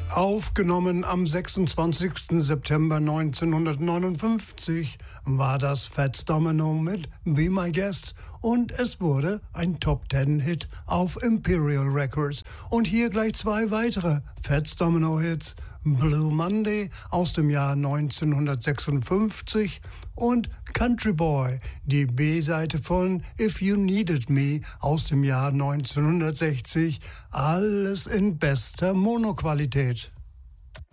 Aufgenommen am 26. September 1959 war das Fats Domino mit Be My Guest und es wurde ein Top-10-Hit auf Imperial Records. Und hier gleich zwei weitere Fats Domino-Hits: Blue Monday aus dem Jahr 1956 und Country Boy, die B-Seite von If You Needed Me aus dem Jahr 1960. Alles in bester Monoqualität.